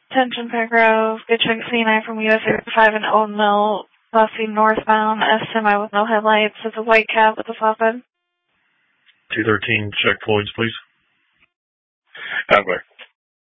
Attention Pine Grove, good check C9 from US 85 and Old Mill, crossing northbound, S-semi with no headlights. It's a white cab with a flatbed. 213, check Floyd's, please. Ambler.